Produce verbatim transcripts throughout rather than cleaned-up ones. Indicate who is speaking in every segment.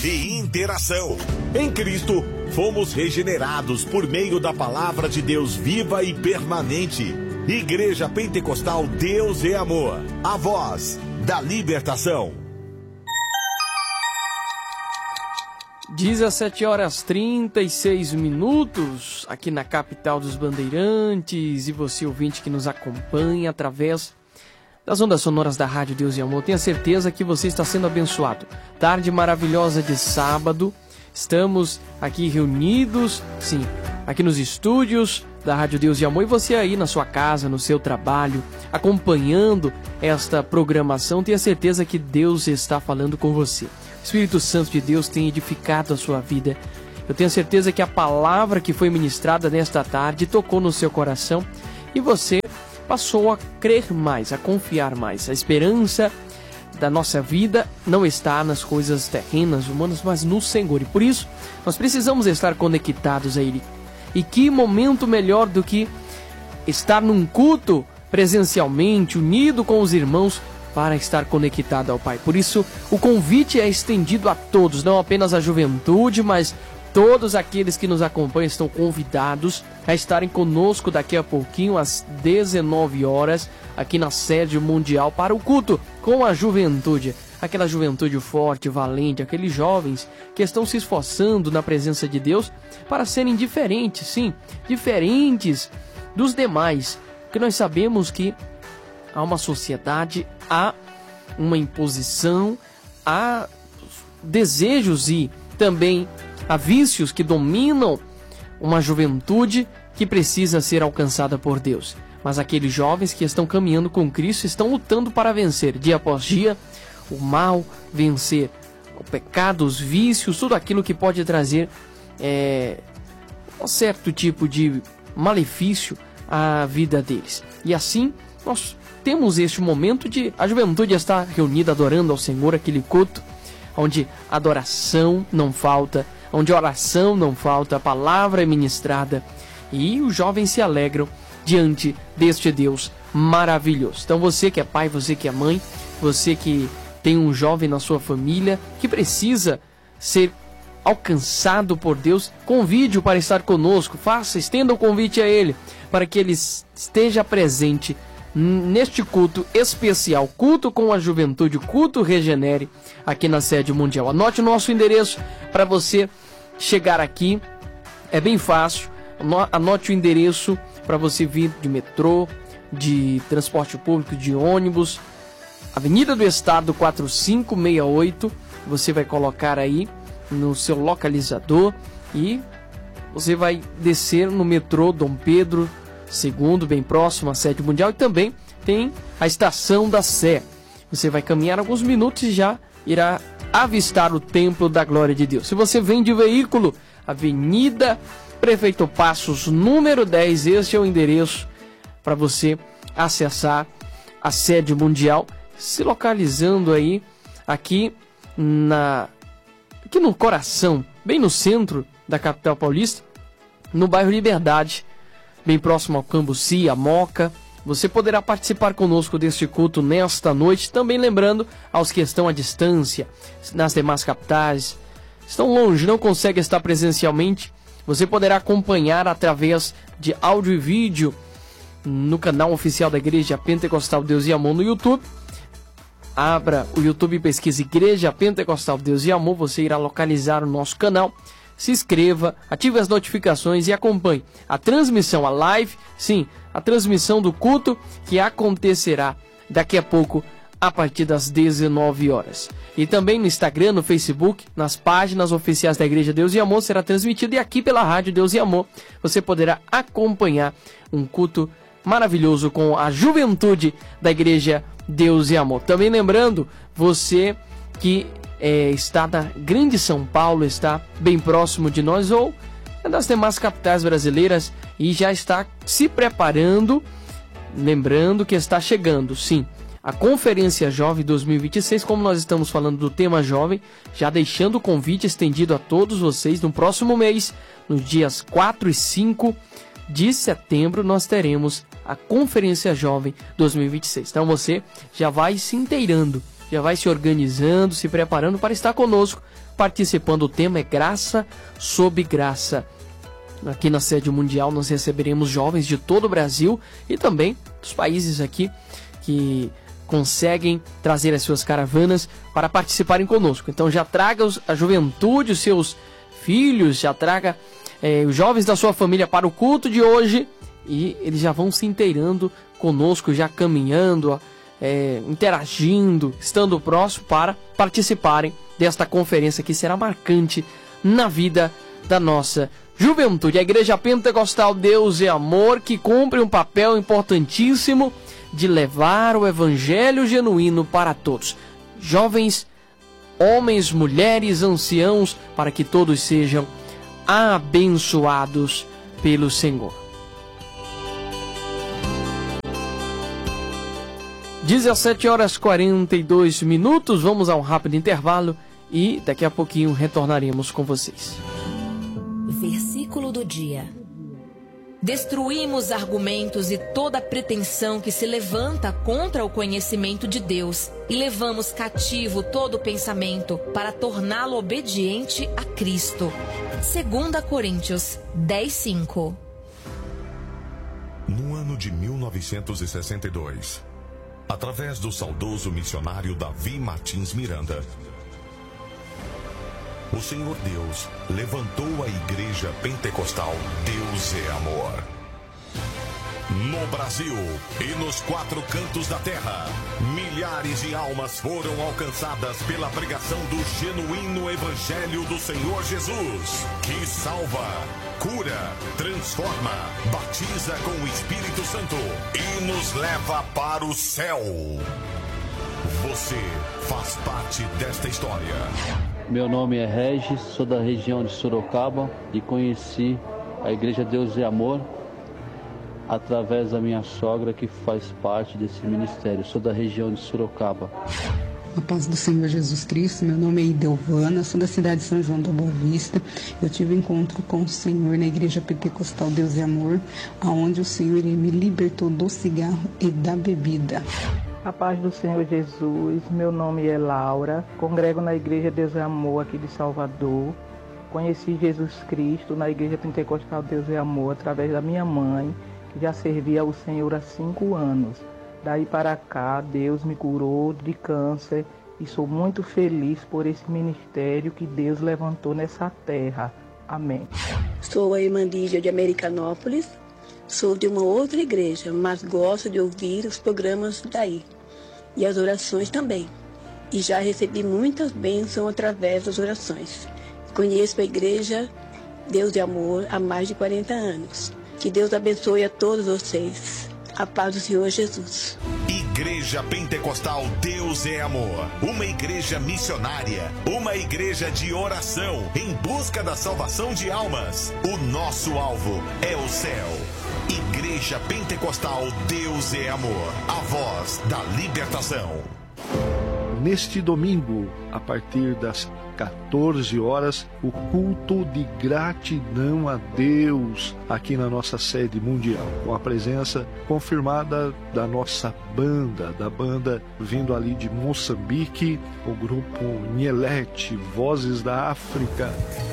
Speaker 1: e interação. Em Cristo, fomos regenerados por meio da palavra de Deus viva e permanente. Igreja Pentecostal Deus é Amor, a voz da libertação.
Speaker 2: dezessete horas e trinta e seis minutos, aqui na capital dos Bandeirantes, e você ouvinte que nos acompanha através das ondas sonoras da Rádio Deus e Amor, tenha certeza que você está sendo abençoado. Tarde maravilhosa de sábado, estamos aqui reunidos, sim, aqui nos estúdios da Rádio Deus e Amor, e você aí na sua casa, no seu trabalho, acompanhando esta programação, tenha certeza que Deus está falando com você. O Espírito Santo de Deus tem edificado a sua vida. Eu tenho certeza que a palavra que foi ministrada nesta tarde tocou no seu coração e você passou a crer mais, a confiar mais. A esperança da nossa vida não está nas coisas terrenas, humanas, mas no Senhor. E por isso, nós precisamos estar conectados a Ele. E que momento melhor do que estar num culto presencialmente, unido com os irmãos, para estar conectado ao Pai. Por isso, o convite é estendido a todos, não apenas a juventude, mas todos aqueles que nos acompanham estão convidados a estarem conosco daqui a pouquinho, às dezenove horas, aqui na sede mundial, para o culto com a juventude. Aquela juventude forte, valente, aqueles jovens que estão se esforçando na presença de Deus para serem diferentes, sim, diferentes dos demais. Porque nós sabemos que há uma sociedade, há uma imposição, há desejos e também há vícios que dominam uma juventude que precisa ser alcançada por Deus. Mas aqueles jovens que estão caminhando com Cristo estão lutando para vencer dia após dia o mal, vencer o pecado, os vícios, tudo aquilo que pode trazer é, um certo tipo de malefício à vida deles. E assim nós temos este momento de a juventude estar reunida adorando ao Senhor, aquele culto onde adoração não falta, onde oração não falta, a palavra é ministrada e os jovens se alegram diante deste Deus maravilhoso. Então você que é pai, você que é mãe, você que tem um jovem na sua família que precisa ser alcançado por Deus, convide-o para estar conosco, faça, estenda o convite a ele, para que ele esteja presente neste culto especial, culto com a juventude, culto Regenere, aqui na sede mundial. Anote o nosso endereço para você chegar aqui, é bem fácil, anote o endereço para você vir de metrô, de transporte público, de ônibus, Avenida do Estado quatro cinco seis oito, você vai colocar aí no seu localizador e você vai descer no metrô Dom Pedro segundo, bem próximo à sede mundial, e também tem a estação da Sé. Você vai caminhar alguns minutos e já irá avistar o Templo da Glória de Deus. Se você vem de veículo, Avenida Prefeito Passos, número dez, este é o endereço para você acessar a sede mundial, se localizando aí aqui na aqui no coração, bem no centro da capital paulista, no bairro Liberdade, bem próximo ao Cambuci, a Moca. Você poderá participar conosco deste culto nesta noite, também lembrando aos que estão à distância, nas demais capitais, estão longe, não conseguem estar presencialmente, você poderá acompanhar através de áudio e vídeo no canal oficial da Igreja Pentecostal Deus e Amor no YouTube. Abra o YouTube e pesquise Igreja Pentecostal Deus e Amor, você irá localizar o nosso canal. Se inscreva, ative as notificações e acompanhe a transmissão, a live, sim, a transmissão do culto que acontecerá daqui a pouco a partir das dezenove horas. E também no Instagram, no Facebook, nas páginas oficiais da Igreja Deus e Amor será transmitido, e aqui pela Rádio Deus e Amor você poderá acompanhar um culto maravilhoso com a juventude da Igreja Deus e Amor. Também lembrando, você que É, está na grande São Paulo, está bem próximo de nós ou das demais capitais brasileiras e já está se preparando, lembrando que está chegando, sim, a Conferência Jovem dois mil e vinte e seis, como nós estamos falando do tema jovem, já deixando o convite estendido a todos vocês. No próximo mês, nos dias quatro e cinco de setembro, nós teremos a Conferência Jovem dois mil e vinte e seis. Então você já vai se inteirando, já vai se organizando, se preparando para estar conosco participando. O tema é Graça sob Graça. Aqui na sede mundial nós receberemos jovens de todo o Brasil e também dos países aqui que conseguem trazer as suas caravanas para participarem conosco. Então já traga os, a juventude, os seus filhos, já traga é, os jovens da sua família para o culto de hoje e eles já vão se inteirando conosco, já caminhando, é, interagindo, estando próximo para participarem desta conferência que será marcante na vida da nossa juventude. A Igreja Pentecostal Deus é Amor, que cumpre um papel importantíssimo de levar o evangelho genuíno para todos, jovens, homens, mulheres, anciãos, para que todos sejam abençoados pelo Senhor. dezessete horas e quarenta e dois minutos, vamos a um rápido intervalo e daqui a pouquinho retornaremos com vocês.
Speaker 3: Versículo do dia. Destruímos argumentos e toda pretensão que se levanta contra o conhecimento de Deus e levamos cativo todo pensamento para torná-lo obediente a Cristo. Segunda Coríntios dez, cinco.
Speaker 1: No ano de mil novecentos e sessenta e dois, através do saudoso missionário Davi Martins Miranda, o Senhor Deus levantou a Igreja Pentecostal Deus é Amor. No Brasil e nos quatro cantos da terra, milhares de almas foram alcançadas pela pregação do genuíno Evangelho do Senhor Jesus, que salva, cura, transforma, batiza com o Espírito Santo e nos leva para o céu. Você faz parte desta história.
Speaker 4: Meu nome é Regis, sou da região de Sorocaba e conheci a Igreja Deus é Amor através da minha sogra, que faz parte desse ministério. Sou da região de Sorocaba.
Speaker 5: A paz do Senhor Jesus Cristo, meu nome é Idelvana, sou da cidade de São João da Boa Vista. Eu tive um encontro com o Senhor na Igreja Pentecostal Deus é Amor, onde o Senhor ele me libertou do cigarro e da bebida.
Speaker 6: A paz do Senhor Jesus, meu nome é Laura, congrego na Igreja Deus é Amor aqui de Salvador. Conheci Jesus Cristo na Igreja Pentecostal Deus é Amor através da minha mãe, que já servia ao Senhor há cinco anos. Daí para cá, Deus me curou de câncer e sou muito feliz por esse ministério que Deus levantou nessa terra. Amém.
Speaker 7: Sou a irmã Lídia de Americanópolis, sou de uma outra igreja, mas gosto de ouvir os programas daí. E as orações também. E já recebi muitas bênçãos através das orações. Conheço a Igreja Deus de Amor há mais de quarenta anos. Que Deus abençoe a todos vocês. A paz do Senhor Jesus.
Speaker 1: Igreja Pentecostal Deus é Amor. Uma igreja missionária. Uma igreja de oração em busca da salvação de almas. O nosso alvo é o céu. Igreja Pentecostal Deus é Amor, a voz da libertação.
Speaker 8: Neste domingo, a partir das quatorze horas, o culto de gratidão a Deus aqui na nossa sede mundial, com a presença confirmada da nossa banda, da banda vindo ali de Moçambique, o grupo Nielete, Vozes da África.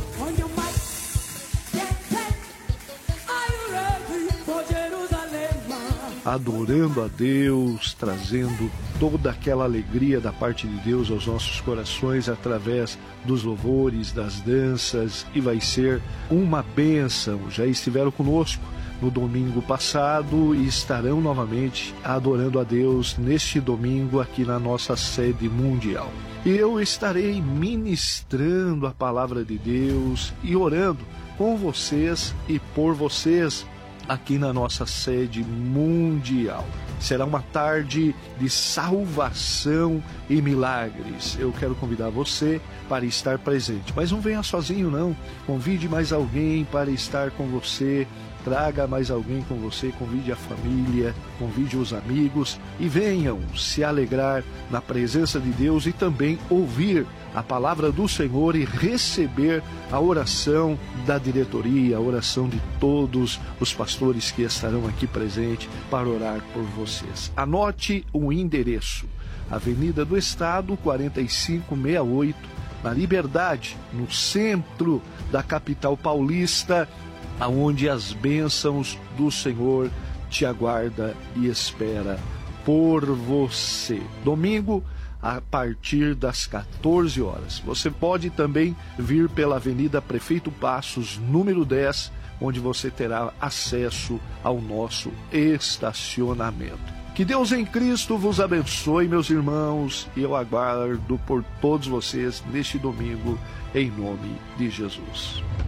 Speaker 8: Adorando a Deus, trazendo toda aquela alegria da parte de Deus aos nossos corações através dos louvores, das danças, e vai ser uma bênção. Já estiveram conosco no domingo passado e estarão novamente adorando a Deus neste domingo aqui na nossa sede mundial. E eu estarei ministrando a palavra de Deus e orando com vocês e por vocês aqui na nossa sede mundial. Será uma tarde de salvação e milagres. Eu quero convidar você para estar presente. Mas não venha sozinho, não. Convide mais alguém para estar com você. Traga mais alguém com você, convide a família, convide os amigos e venham se alegrar na presença de Deus e também ouvir a palavra do Senhor e receber a oração da diretoria, a oração de todos os pastores que estarão aqui presentes para orar por vocês. Anote o endereço: Avenida do Estado, quarenta e cinco sessenta e oito, na Liberdade, no centro da capital paulista, aonde as bênçãos do Senhor te aguarda e espera por você. Domingo, a partir das quatorze horas. Você pode também vir pela Avenida Prefeito Passos, número dez, onde você terá acesso ao nosso estacionamento. Que Deus em Cristo vos abençoe, meus irmãos, e eu aguardo por todos vocês neste domingo, em nome de Jesus.